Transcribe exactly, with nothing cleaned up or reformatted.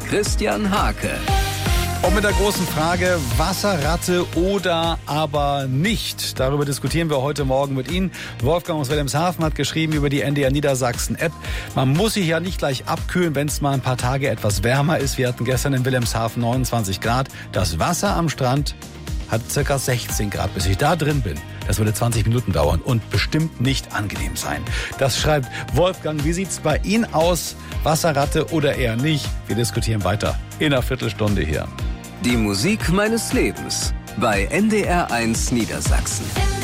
Christian Hake. Und mit der großen Frage, Wasserratte oder aber nicht. Darüber diskutieren wir heute Morgen mit Ihnen. Wolfgang aus Wilhelmshaven hat geschrieben über die N D R Niedersachsen App. Man muss sich ja nicht gleich abkühlen, wenn es mal ein paar Tage etwas wärmer ist. Wir hatten gestern in Wilhelmshaven neunundzwanzig Grad. Das Wasser am Strand hat circa sechzehn Grad, bis ich da drin bin. Das würde zwanzig Minuten dauern und bestimmt nicht angenehm sein. Das schreibt Wolfgang. Wie sieht's bei Ihnen aus? Wasserratte oder eher nicht? Wir diskutieren weiter in einer Viertelstunde hier. Die Musik meines Lebens bei N D R eins Niedersachsen.